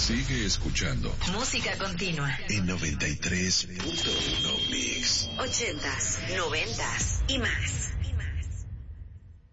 Sigue escuchando. Música continua. En 93.1 Mix. 80s, 90s y más.